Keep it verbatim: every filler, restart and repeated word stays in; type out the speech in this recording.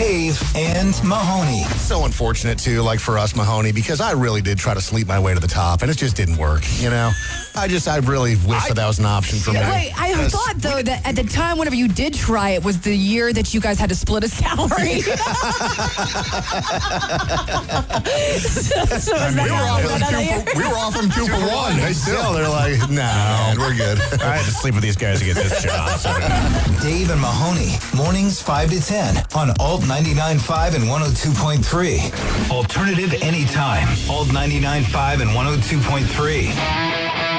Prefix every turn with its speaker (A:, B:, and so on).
A: Dave and Mahoney.
B: So unfortunate, too, like for us, Mahoney, because I really did try to sleep my way to the top, and it just didn't work, you know? I just, I really wish I, that that was an option for me.
C: Wait, I
B: Yes.
C: thought, though, that at the time, whenever you did try it, was the year that you guys had to split a salary. so, so
B: I mean,
C: that
B: we, were
C: how-
B: offering
C: was that
B: two
C: how
B: for, we were offering two for one. They still, they're like, no, man, we're good.
D: I had to sleep with these guys to get this job. So.
A: Dave and Mahoney, mornings five to ten on Alt ninety-nine point five and one oh two point three. Alternative anytime. Alt ninety-nine point five and one oh two point three.